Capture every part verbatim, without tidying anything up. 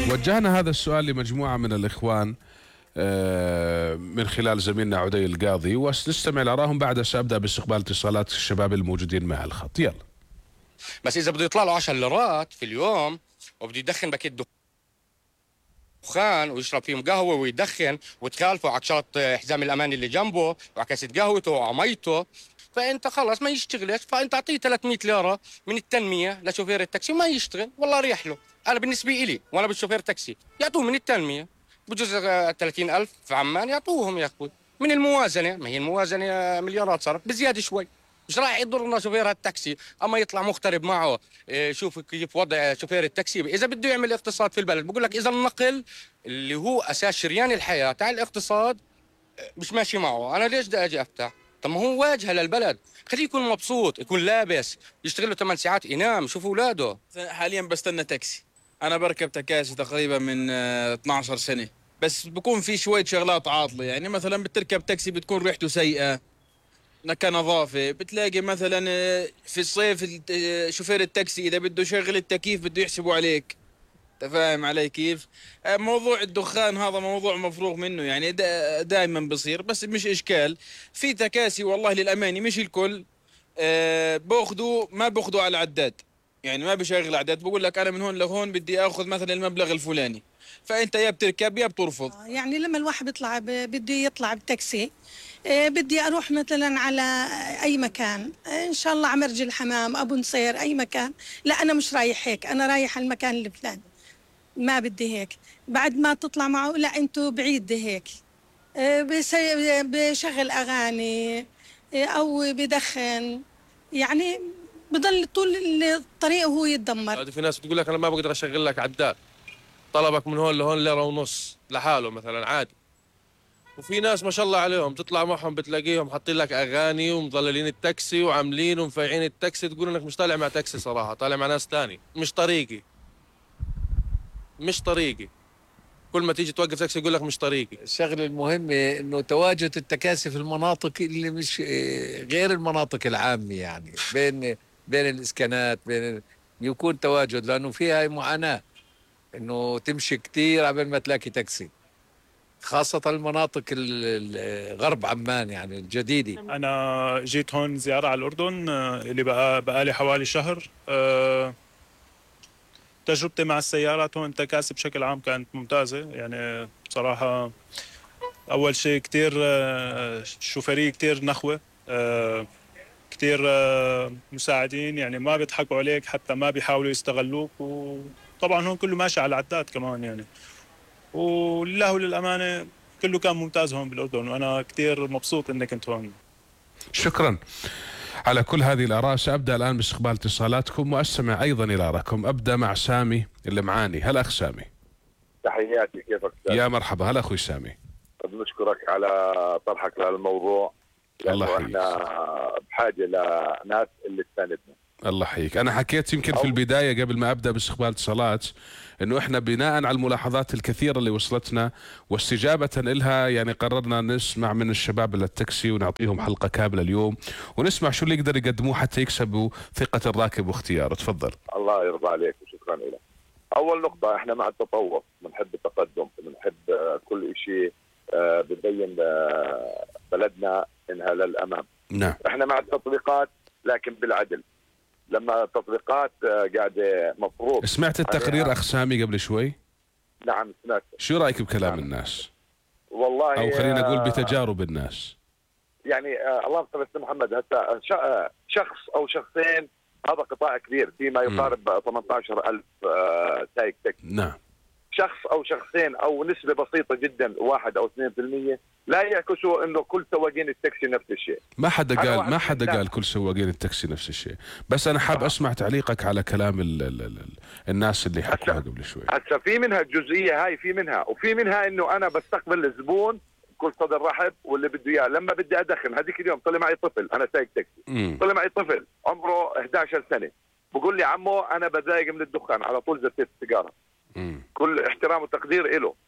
وجهنا هذا السؤال لمجموعة من الإخوان من خلال زميلنا عدي القاضي، ونستمع لآرائهم بعد سأبدأ باستقبال اتصالات الشباب الموجودين مع الخط. يلا. بس إذا بده يطلع له عشر ليرات في اليوم وبده يدخن باكيت دخان ويشرب فيهم قهوة ويدخن وتخالفه على شرط حزام الأمان اللي جنبه وعلى كاسة قهوته وعميته، فأنت خلص ما يشتغلش، فأنت أعطيه ثلاثمئة ليرة من التنمية لشوفير التاكسي وما يشتغل، والله ريح له. أنا بالنسبة إلي وأنا بالشوفير تاكسي يعطوه من التنمية بجوز ثلاثين ألف في عمان يعطوهم يا أخوي من الموازنة، ما هي الموازنة مليارات صارت بزيادة شوي، مش راح يضرنا شوفير هالتاكسي، اما يطلع مغترب معه. شوف كيف وضع شوفير التاكسي اذا بده يعمل اقتصاد في البلد. بقول لك اذا النقل اللي هو اساس شريان الحياه تاع الاقتصاد مش ماشي معه، انا ليش بدي اجي افتح؟ طب ما هو واجهه للبلد، خليه يكون مبسوط، يكون لابس، يشتغل له ثمان ساعات، ينام، يشوف اولاده. حاليا بستنى تاكسي، انا بركب تكاسي تقريبا من اثنعش سنه، بس بكون في شويه شغلات عاطله، يعني مثلا بتركب تاكسي بتكون ريحته سيئه كنظافه، بتلاقي مثلا في الصيف شوفير التاكسي اذا بده يشغل التكييف بده يحسبوا عليك، انت فاهم علي كيف؟ موضوع الدخان هذا موضوع مفروغ منه، يعني دا دائما بصير، بس مش اشكال. في تكاسي والله للامانه مش الكل أه باخذوا ما باخذوا على العداد، يعني ما بشغل عداد، بقول لك انا من هون لهون بدي اخذ مثلا المبلغ الفلاني، فانت يا بتركب يا بترفض. يعني لما الواحد بيطلع بده يطلع بتاكسي، بدي اروح مثلا على اي مكان، ان شاء الله على مرج الحمام، ابو نصير، اي مكان، لا انا مش رايح هيك، انا رايح على المكان الفلاني، ما بدي هيك. بعد ما تطلع معه لا انتو بعيد هيك، بشغل اغاني او بدخن، يعني بضل طول الطريق وهو يتدمر. في ناس بتقول لك انا ما بقدر اشغل لك عداد، طلبك من هون لهون ليره ونص لحاله مثلا عادي. وفي ناس ما شاء الله عليهم تطلع معهم بتلاقيهم حاطين لك اغاني ومضللين التاكسي وعاملين ومفيعين التاكسي، تقول انك مش طالع مع تاكسي صراحه، طالع مع ناس تاني، مش طريقي مش طريقي كل ما تيجي توقف تاكسي يقول لك مش طريقي. الشغله المهمه انه تواجد التكاسي في المناطق اللي مش غير المناطق العامه، يعني بين بين الاسكانات، بين يكون تواجد، لانه فيها معاناه انه تمشي كثير قبل ما تلاقي تاكسي، خاصة المناطق غرب عمان يعني الجديدة. أنا جيت هون زيارة على الأردن اللي بقى بقالي حوالي شهر. تجربتي مع السيارات هون التكاسي بشكل عام كانت ممتازة، يعني بصراحة أول شيء كتير الشوفيرية كتير نخوة، كتير مساعدين، يعني ما بيضحكوا عليك، حتى ما بيحاولوا يستغلوك، وطبعا هون كله ماشي على العداد كمان يعني. ولله وللأمانة كله كان ممتاز هون بالأردن، وأنا كتير مبسوط إني كنت هون. شكرا على كل هذه الآراء. سأبدأ الآن باستقبال اتصالاتكم وأستمع أيضا إلى آرائكم. أبدأ مع سامي اللي معاني. هلا أخ سامي. تحياتي، كيفك سامي؟ يا مرحبا. هلا أخوي سامي. بنشكرك على طرحك لهالموضوع، الله يحييك. احنا بحاجة لناس اللي تساندنا. الله يحييك. أنا حكيت يمكن في البداية قبل ما أبدأ باستقبال اتصالات إنه إحنا بناء على الملاحظات الكثيرة اللي وصلتنا واستجابة لها يعني قررنا نسمع من الشباب التاكسي ونعطيهم حلقة كاملة اليوم ونسمع شو اللي يقدر يقدموه حتى يكسبوا ثقة الراكب واختياره. تفضل. الله يرضى عليك وشكرا لك. أول نقطة، إحنا مع التطور، بنحب التقدم، بنحب كل شيء ببين بلدنا إنها للأمام. نعم. إحنا مع التطبيقات لكن بالعدل. لما التطبيقات قاعدة مفروض. سمعت التقرير أخ سامي قبل شوي؟ نعم سمعت. شو رأيك بكلام نعم. الناس؟ والله أو خلينا نقول بتجارب الناس. يعني آه اللهم صل على محمد، هسه شخص أو شخصين هذا قطاع كبير، فيما يقارب ثمانية عشر ألف آه سايق تاكسي. نعم. شخص أو شخصين أو نسبة بسيطة جدا، واحد أو اثنين بالمية، لا يعكسوا إنه كل سواقين التاكسي نفس الشيء. ما حدا قال ما حدا قال كل سواقين التاكسي نفس الشيء، بس أنا حاب أسمع تعليقك على كلام ال ال ال الناس اللي حكوها قبل شوي. هسه في منها الجزئية هاي، في منها وفي منها إنه أنا بستقبل الزبون بكل صدر رحب واللي بده إياه. لما بدي أدخن، هذيك اليوم طلع معي طفل، أنا سايق تاكسي، طلع معي طفل عمره إحدى عشرة سنة، بقول لي عمو أنا بتضايق من الدخان، على طول زتيت السيجارة. مم. كل احترام وتقدير له.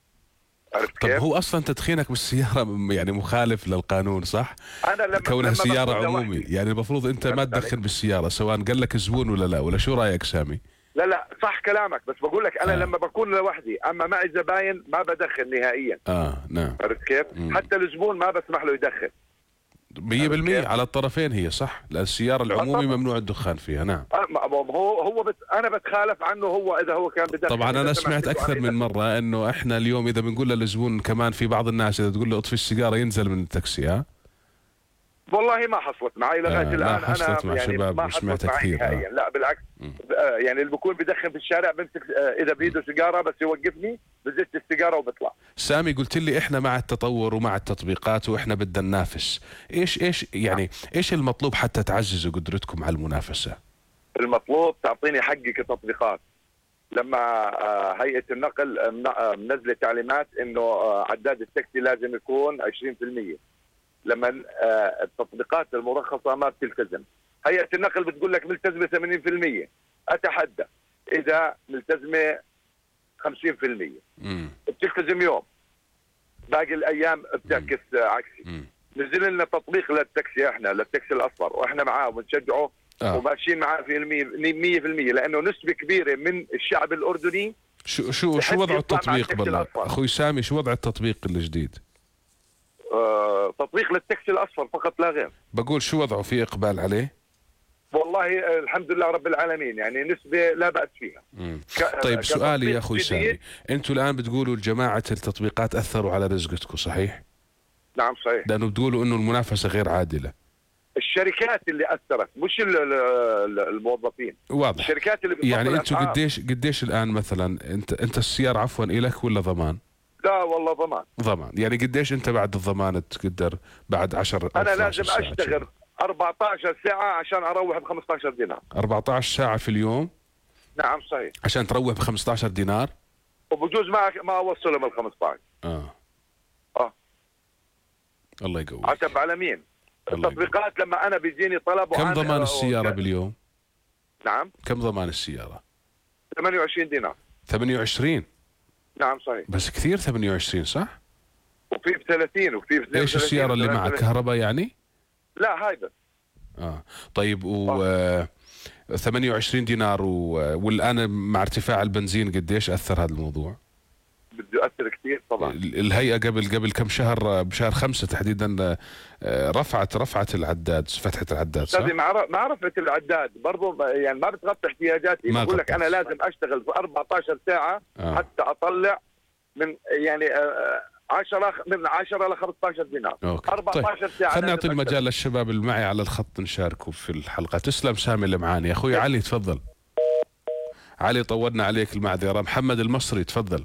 طب هو اصلا تدخينك بالسياره يعني مخالف للقانون صح؟ انا لما كونها لما سياره عمومي يعني المفروض انت ما تدخن بالسياره سواء قال لك زبون ولا لا، ولا شو رايك سامي؟ لا لا صح كلامك، بس بقول لك انا آه. لما بكون لوحدي، اما معي زباين ما بدخن نهائيا. اه نعم. عرفت كيف؟ مم. حتى الزبون ما بسمح له يدخن. مية بالمية كيف؟ على الطرفين هي صح، لأن السيارة العمومي طبعاً. ممنوع الدخان فيها. نعم. آه، ما- هو هو بس انا بتخالف عنه هو اذا هو كان بدخن. طبعا إذا انا سمحت سمعت له اكثر عن من يدخن. مره انه احنا اليوم اذا بنقول للزبون كمان، في بعض الناس اذا تقول له اطفي السيجاره ينزل من التاكسي. ها والله ما حصلت معي لغايه آه، الان. ما حصلت انا مع يعني شباب ما حصلت سمعتها معي كثير. نهائيا. آه. لا بالعكس. مم. آه، يعني اللي بكون بدخن في الشارع بمسك، آه، اذا بايده سيجاره بس يوقفني بزت السيجاره وبطلع. سامي قلت لي احنا مع التطور ومع التطبيقات واحنا بدنا ننافس، ايش ايش يعني ايش المطلوب حتى تعززوا قدرتكم على المنافسه؟ المطلوب تعطيني حقي كتطبيقات. لما آه، هيئه النقل آه، من- آه، منزله تعليمات انه آه، عداد التاكسي لازم يكون عشرين بالمئة، لما آه، التطبيقات المرخصه ما بتلتزم. هيئه النقل بتقول لك ملتزمه ثمانين بالمئة، اتحدى اذا ملتزمه خمسين بالمئة. امم بتلتزم يوم، باقي الايام بتعكس آه، عكسي. امم نزل لنا تطبيق للتاكسي، احنا للتاكسي الاصفر، واحنا معاه وبنشجعه آه. وماشيين معاه في المية مية بالمية، لانه نسبه كبيره من الشعب الاردني. شو شو بحب شو وضع يطلع مع التطبيق التاكسي بالله الأصفر. اخوي سامي؟ شو وضع التطبيق الجديد؟ آه تطبيق للتاكسي الاصفر فقط لا غير. بقول شو وضعه، في اقبال عليه؟ والله آه، الحمد لله رب العالمين، يعني نسبه لا باس فيها. مم. ك- طيب كتطبيق سؤالي يا اخوي جديد. سامي، انتم الان بتقولوا جماعه التطبيقات اثروا على رزقتكم صحيح؟ نعم صحيح. لانه بتقولوا انه المنافسه غير عادله. الشركات اللي اثرت مش ال- ال- الموظفين. واضح. الشركات اللي بتفضل يعني انتم الأسعار. قديش قديش الان مثلا انت انت السياره عفوا الك ولا ضمان؟ لا والله ضمان. ضمان، يعني قديش انت بعد الضمان تقدر بعد عشرة انا لازم اشتغل أربعة عشر ساعه عشان اروح ب خمسة عشر دينار. أربعة عشر ساعه في اليوم نعم صحيح. عشان تروح ب خمسة عشر دينار؟ وبجوز ما ما اوصلهم ال خمسة عشر. اه اه الله يقوي. حسب على مين؟ الله التطبيقات لما انا بيجيني طلب كم وعن- ضمان آه، السياره وك- باليوم؟ نعم كم ضمان السياره؟ ثمانية وعشرين دينار. ثمانية وعشرين؟ نعم صحيح. بس كثير ثمانية وعشرين صح؟ وفي ب ثلاثين وفي ب ايش السياره اللي معك، كهرباء يعني؟ لا هاي بس. اه طيب و آه، ثمانية وعشرين دينار و... والان مع ارتفاع البنزين قديش اثر هذا الموضوع؟ بده يؤثر كثير طبعا. ال- الهيئه قبل قبل كم شهر، آه، بشهر خمسة تحديدا، آه، رفعت رفعت العداد، فتحت العداد صح؟ استاذي مع مع رفعه العداد برضه يعني ما بتغطي احتياجاتي. ما بقول لك غطت. انا لازم اشتغل في أربعة عشر ساعه آه. حتى اطلع من يعني آه، عشرة من عشرة ل خمسة عشر دينار. أوكي. أربعة عشر طيب. ساعه خلينا نعطي لازم المجال للشباب اللي معي على الخط نشاركوا في الحلقه. تسلم سامي اللي معاني. اخوي علي تفضل. علي طولنا عليك المعذره. محمد المصري تفضل.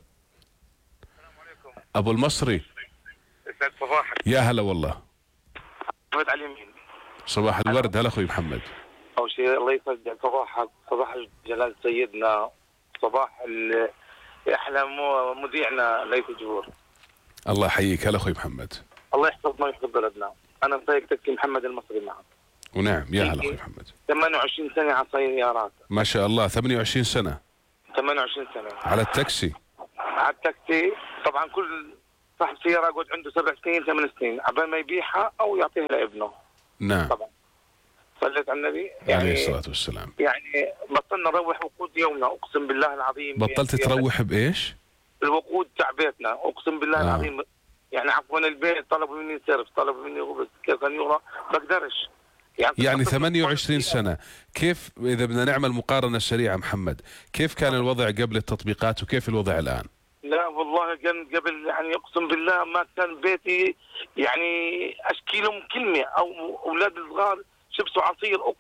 ابو المصري يسعد صباحك. يا هلا والله. محمد علي مين؟ صباح الورد. هلا اخوي محمد. اول شيء الله يسعد صباحك، صباح جلال سيدنا، صباح ال- احلى مو- مذيعنا ليث جبور. الله يحييك. هلا اخوي محمد. الله يحفظنا ويحفظ بلدنا. انا سايق تاكسي محمد المصري معك. ونعم يا هلا اخوي محمد. ثمانية وعشرين سنه على سيارات. ما شاء الله ثمانية وعشرين سنه ثمانية وعشرين سنه على التاكسي. على التاكسي. طبعا كل صاحب سياره يقعد عنده سبع سنين ثمان سنين عبال ما يبيعها او يعطيها لابنه. نعم طبعا صليت على النبي. عليه يعني الصلاه والسلام. يعني بطلنا نروح وقود يومنا اقسم بالله العظيم. بطلت يعني تروح بايش؟ الوقود تاع بيتنا اقسم بالله آه. آه. العظيم. يعني عفوا البيت طلبوا مني سيرف، طلبوا مني غبز كذا يورو بقدرش. يعني ثمانية وعشرين سنة. كيف إذا بدنا نعمل مقارنة سريعة محمد، كيف كان الوضع قبل التطبيقات وكيف الوضع الآن؟ لا والله كان قبل يعني اقسم بالله ما كان بيتي يعني اشكي لهم كلمه او اولاد الصغار شبسوا عصير.